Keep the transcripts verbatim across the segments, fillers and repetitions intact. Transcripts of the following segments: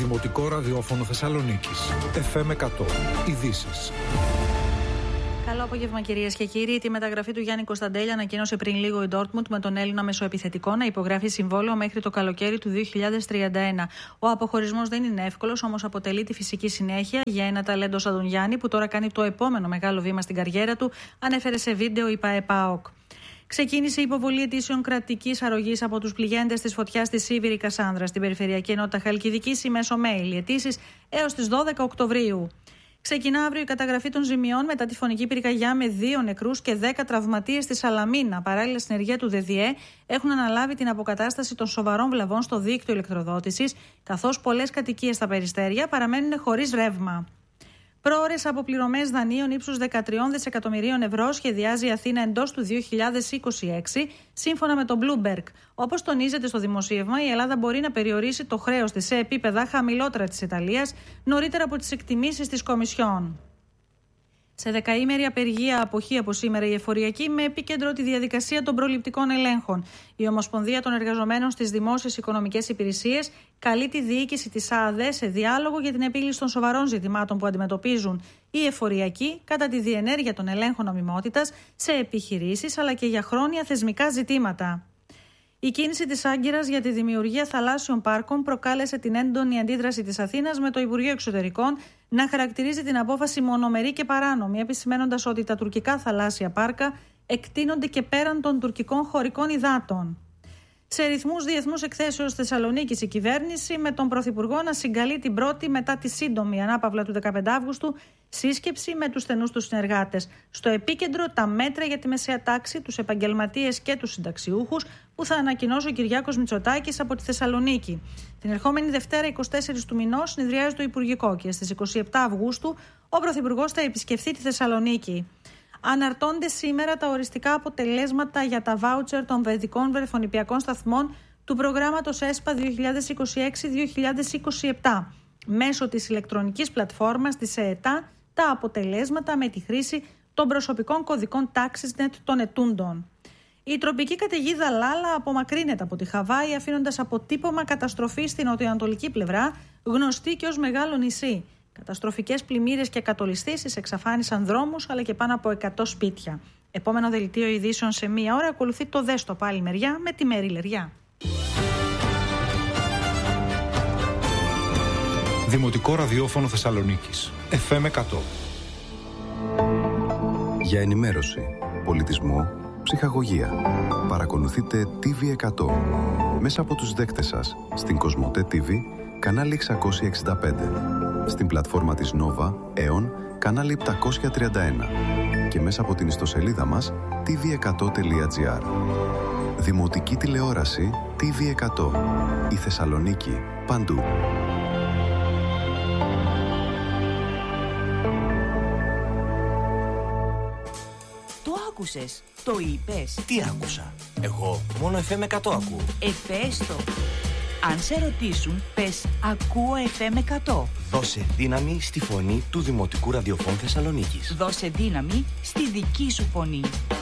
Δημοτικό Ραδιόφωνο Θεσσαλονίκης. εφ εμ εκατό. Ειδήσεις. Καλό απόγευμα, κυρίες και κύριοι. Τη μεταγραφή του Γιάννη Κωνσταντέλια ανακοίνωσε πριν λίγο η Ντόρτμουντ με τον Έλληνα μεσοεπιθετικό να υπογράφει συμβόλαιο μέχρι το καλοκαίρι του δύο χιλιάδες τριάντα ένα. Ο αποχωρισμός δεν είναι εύκολος, όμως αποτελεί τη φυσική συνέχεια για ένα ταλέντο σαν τον Γιάννη, που τώρα κάνει το επόμενο μεγάλο βήμα στην καριέρα του, ανέφερε σε βίντεο η ΠΑΕΠΑΟΚ. Ξεκίνησε η υποβολή αιτήσεων κρατικής αρρωγής από τους πληγέντες της φωτιάς στη Σίβηρη Κασάνδρα στην Περιφερειακή Ενότητα Χαλκιδικής μέσω mail. Οι αιτήσεις έως τις δώδεκα Οκτωβρίου. Ξεκινά αύριο η καταγραφή των ζημιών μετά τη φωνική πυρκαγιά με δύο νεκρούς και δέκα τραυματίες στη Σαλαμίνα. Παράλληλα, στην ενεργεία του ΔΔΕ έχουν αναλάβει την αποκατάσταση των σοβαρών βλαβών στο δίκτυο ηλεκτροδότησης, καθώς πολλές κατοικίες στα Περιστέρια παραμένουν χωρίς ρεύμα. Πρόορες αποπληρωμές δανείων ύψους δεκατρία δισεκατομμυρίων ευρώ σχεδιάζει η Αθήνα εντός του δύο χιλιάδες είκοσι έξι, σύμφωνα με τον Bloomberg. Όπως τονίζεται στο δημοσίευμα, η Ελλάδα μπορεί να περιορίσει το χρέος της σε επίπεδα χαμηλότερα της Ιταλίας, νωρίτερα από τις εκτιμήσεις της Κομισιόν. Σε δεκαήμερη απεργία αποχή από σήμερα η εφοριακή, με επίκεντρο τη διαδικασία των προληπτικών ελέγχων. Η Ομοσπονδία των Εργαζομένων στις Δημόσιες Οικονομικές Υπηρεσίες καλεί τη διοίκηση της ΑΑΔΕ σε διάλογο για την επίλυση των σοβαρών ζητημάτων που αντιμετωπίζουν οι εφοριακοί κατά τη διενέργεια των ελέγχων νομιμότητας σε επιχειρήσεις, αλλά και για χρόνια θεσμικά ζητήματα. Η κίνηση της Άγκυρας για τη δημιουργία θαλάσσιων πάρκων προκάλεσε την έντονη αντίδραση της Αθήνας, με το Υπουργείο Εξωτερικών να χαρακτηρίζει την απόφαση μονομερή και παράνομη, επισημαίνοντας ότι τα τουρκικά θαλάσσια πάρκα εκτείνονται και πέραν των τουρκικών χωρικών υδάτων. Σε ρυθμούς διεθνούς εκθέσεως Θεσσαλονίκης, η κυβέρνηση με τον Πρωθυπουργό να συγκαλεί την πρώτη μετά τη σύντομη ανάπαυλα του δεκαπέντε Αυγούστου σύσκεψη με τους στενούς τους συνεργάτες. Στο επίκεντρο τα μέτρα για τη μεσαία τάξη, τους επαγγελματίες και τους συνταξιούχους, που θα ανακοινώσει ο Κυριάκος Μητσοτάκης από τη Θεσσαλονίκη. Την ερχόμενη Δευτέρα, εικοστή τέταρτη του μηνός, συνεδριάζει το Υπουργικό και στις εικοστή εβδόμη Αυγούστου ο Πρωθυπουργός θα επισκεφθεί τη Θεσσαλονίκη. Αναρτώνται σήμερα τα οριστικά αποτελέσματα για τα βάουτσερ των παιδικών βρεφονηπιακών σταθμών του προγράμματος ΕΣΠΑ δύο χιλιάδες είκοσι έξι δύο χιλιάδες είκοσι επτά. Μέσω της ηλεκτρονικής πλατφόρμας της ΕΕΤΑ, τα αποτελέσματα με τη χρήση των προσωπικών κωδικών τάξης νετ των ετούντων. Η τροπική καταιγίδα Λάλα απομακρύνεται από τη Χαβάη, αφήνοντας αποτύπωμα καταστροφή στην νοτιοανατολική πλευρά, γνωστή και ως Μεγάλο νησί. Καταστροφικές πλημμύρες και κατολιστήσεις εξαφάνισαν δρόμους, αλλά και πάνω από εκατό σπίτια. Επόμενο δελτίο ειδήσεων σε μία ώρα, ακολουθεί το Δες το πάλι μεριά με τη Μέρη Λεριά. Δημοτικό Ραδιόφωνο Θεσσαλονίκης. εφ εμ εκατό. Για ενημέρωση, πολιτισμό, ψυχαγωγία. Παρακολουθείτε τι βι εκατό μέσα από τους δέκτες σας στην Κοσμοτέ τι βι, κανάλι εξακόσια εξήντα πέντε, στην πλατφόρμα της Nova, Aeon, κανάλι επτακόσια τριάντα ένα και μέσα από την ιστοσελίδα μας τι βι εκατό τελεία τζι άρ. Δημοτική τηλεόραση τι βι εκατό. Η Θεσσαλονίκη παντού. Το άκουσες, το είπες. Τι άκουσα? Εγώ μόνο εφ εμ εκατό ακούω. Ε, πες το. Αν σε ρωτήσουν, πες ακούω εφ εμ εκατό. Δώσε δύναμη στη φωνή του Δημοτικού Ραδιοφώνου Θεσσαλονίκης. Δώσε δύναμη στη δική σου φωνή.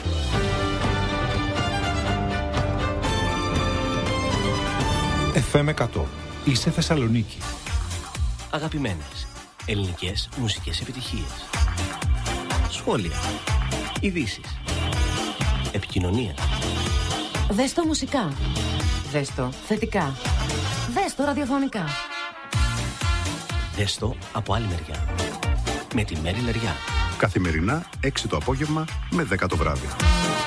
εφ εμ εκατό. Είσαι Θεσσαλονίκη. Αγαπημένες ελληνικές μουσικές επιτυχίες. Σχόλια. Ειδήσεις. Επικοινωνία. Δες το μουσικά. Δες το θετικά. Δες το ραδιοφωνικά. Δες το από άλλη μεριά. Με τη Μέρη Λεριά. Καθημερινά έξι το απόγευμα με δέκα το βράδυ.